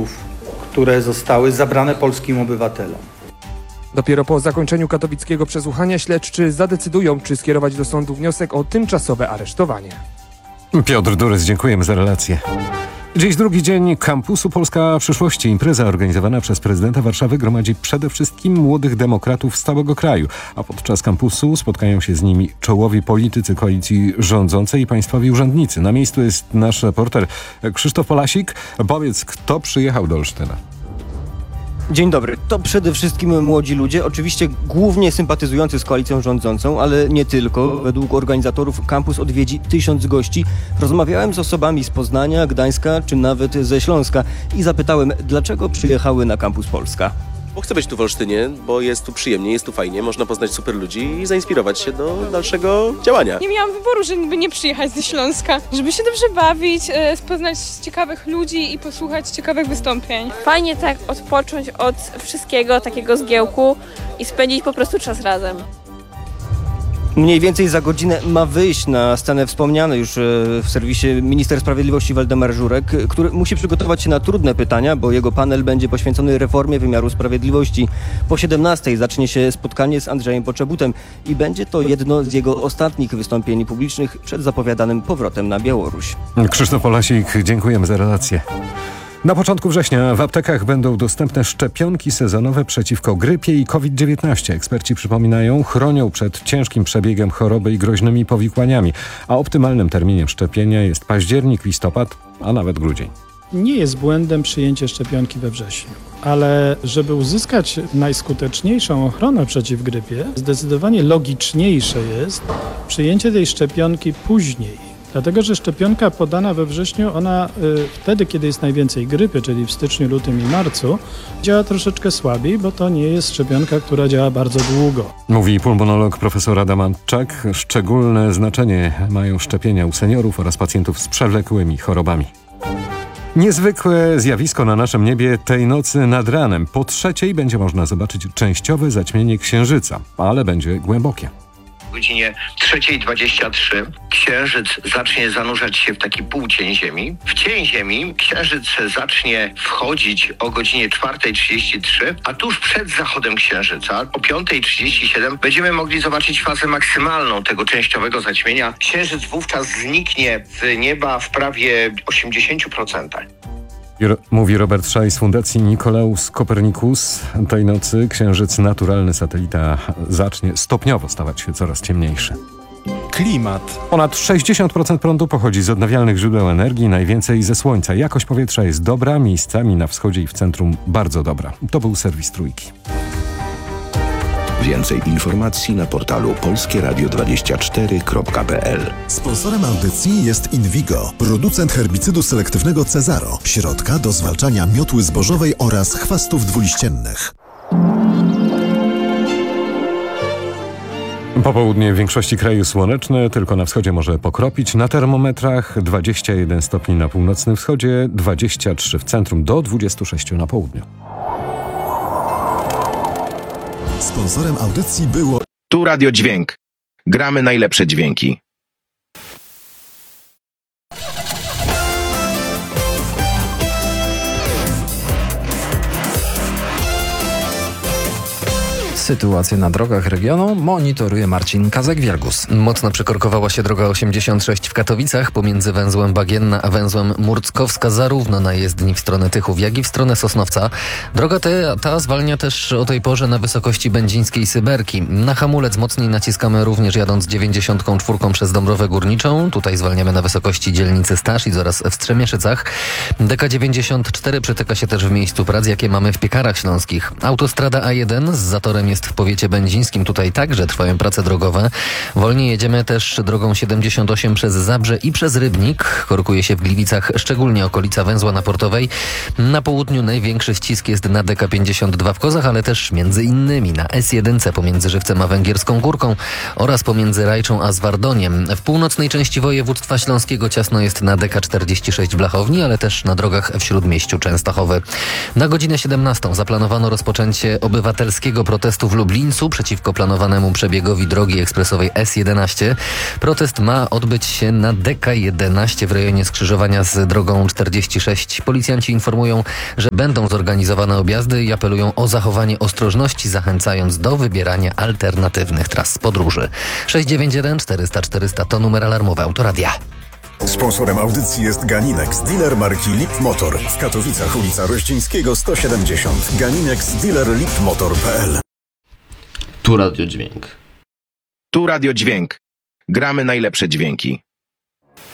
środków, które zostały zabrane polskim obywatelom. Dopiero po zakończeniu katowickiego przesłuchania śledczy zadecydują, czy skierować do sądu wniosek o tymczasowe aresztowanie. Piotr Durys, dziękujemy za relację. Dziś drugi dzień kampusu Polska Przyszłości. Impreza organizowana przez prezydenta Warszawy gromadzi przede wszystkim młodych demokratów z całego kraju. A podczas kampusu spotkają się z nimi czołowi politycy koalicji rządzącej i państwowi urzędnicy. Na miejscu jest nasz reporter Krzysztof Polasik. Powiedz, kto przyjechał do Olsztyna? Dzień dobry. To przede wszystkim młodzi ludzie, oczywiście głównie sympatyzujący z koalicją rządzącą, ale nie tylko. Według organizatorów kampus odwiedzi 1000 gości. Rozmawiałem z osobami z Poznania, Gdańska czy nawet ze Śląska i zapytałem, dlaczego przyjechały na kampus Polska. Bo chcę być tu w Olsztynie, bo jest tu przyjemnie, jest tu fajnie, można poznać super ludzi i zainspirować się do dalszego działania. Nie miałam wyboru, żeby nie przyjechać ze Śląska, żeby się dobrze bawić, poznać ciekawych ludzi i posłuchać ciekawych wystąpień. Fajnie tak odpocząć od wszystkiego, takiego zgiełku i spędzić po prostu czas razem. Mniej więcej za godzinę ma wyjść na scenę wspomniany już w serwisie minister sprawiedliwości Waldemar Żurek, który musi przygotować się na trudne pytania, bo jego panel będzie poświęcony reformie wymiaru sprawiedliwości. Po 17:00 zacznie się spotkanie z Andrzejem Poczobutem i będzie to jedno z jego ostatnich wystąpień publicznych przed zapowiadanym powrotem na Białoruś. Krzysztof Polasik, dziękujemy za relację. Na początku września w aptekach będą dostępne szczepionki sezonowe przeciwko grypie i COVID-19. Eksperci przypominają, chronią przed ciężkim przebiegiem choroby i groźnymi powikłaniami, a optymalnym terminem szczepienia jest październik, listopad, a nawet grudzień. Nie jest błędem przyjęcie szczepionki we wrześniu, ale żeby uzyskać najskuteczniejszą ochronę przeciw grypie, zdecydowanie logiczniejsze jest przyjęcie tej szczepionki później. Dlatego, że szczepionka podana we wrześniu, ona wtedy, kiedy jest najwięcej grypy, czyli w styczniu, lutym i marcu, działa troszeczkę słabiej, bo to nie jest szczepionka, która działa bardzo długo. Mówi pulmonolog profesor Adam Antczak. Szczególne znaczenie mają szczepienia u seniorów oraz pacjentów z przewlekłymi chorobami. Niezwykłe zjawisko na naszym niebie tej nocy nad ranem. Po 3:00 będzie można zobaczyć częściowe zaćmienie księżyca, ale będzie głębokie. O godzinie 3:23 księżyc zacznie zanurzać się w taki półcień Ziemi. W cień Ziemi księżyc zacznie wchodzić o godzinie 4:33, a tuż przed zachodem księżyca o 5:37 będziemy mogli zobaczyć fazę maksymalną tego częściowego zaćmienia. Księżyc wówczas zniknie z nieba w prawie 80%. Mówi Robert Szaj z Fundacji Nikolaus Kopernikus. Tej nocy księżyc, naturalny satelita, zacznie stopniowo stawać się coraz ciemniejszy. Klimat. Ponad 60% prądu pochodzi z odnawialnych źródeł energii, najwięcej ze słońca. Jakość powietrza jest dobra, miejscami na wschodzie i w centrum bardzo dobra. To był serwis Trójki. Więcej informacji na portalu polskieradio24.pl. Sponsorem audycji jest Invigo, producent herbicydu selektywnego Cezaro, środka do zwalczania miotły zbożowej oraz chwastów dwuliściennych. Popołudnie w większości kraju słoneczne, tylko na wschodzie może pokropić. Na termometrach 21 stopni na północnym wschodzie, 23 w centrum, do 26 na południu. Sponsorem audycji było... Tu Radio Dźwięk. Gramy najlepsze dźwięki. Sytuację na drogach regionu monitoruje Marcin Kazek-Wielgus. Mocno przykorkowała się droga 86 w Katowicach pomiędzy węzłem Bagienna a węzłem Murckowska, zarówno na jezdni w stronę Tychów, jak i w stronę Sosnowca. Droga ta zwalnia też o tej porze na wysokości będzińskiej Syberki. Na hamulec mocniej naciskamy również jadąc 94 przez Dąbrowę Górniczą. Tutaj zwalniamy na wysokości dzielnicy Staszic oraz w Strzemieszycach. DK94 przetyka się też w miejscu prac, jakie mamy w Piekarach Śląskich. Autostrada A1 z zatorem jest w powiecie będzińskim. Tutaj także trwają prace drogowe. Wolniej jedziemy też drogą 78 przez Zabrze i przez Rybnik. Korkuje się w Gliwicach, szczególnie okolica węzła na Portowej. Na południu największy ścisk jest na DK52 w Kozach, ale też między innymi na S1 pomiędzy Żywcem a Węgierską Górką oraz pomiędzy Rajczą a Zwardoniem. W północnej części województwa śląskiego ciasno jest na DK46 w Blachowni, ale też na drogach w Śródmieściu Częstochowy. Na godzinę 17 zaplanowano rozpoczęcie obywatelskiego protestu w Lublińcu przeciwko planowanemu przebiegowi drogi ekspresowej S11. Protest ma odbyć się na DK11 w rejonie skrzyżowania z drogą 46. Policjanci informują, że będą zorganizowane objazdy i apelują o zachowanie ostrożności, zachęcając do wybierania alternatywnych tras podróży. 691 400 400 to numer alarmowy Autoradia. Sponsorem audycji jest Ganinex, dealer marki Lip Motor. W Katowicach ulica Rościńskiego 170. Ganinex, dealer lipmotor.pl. Tu Radio Dźwięk. Tu Radio Dźwięk. Gramy najlepsze dźwięki.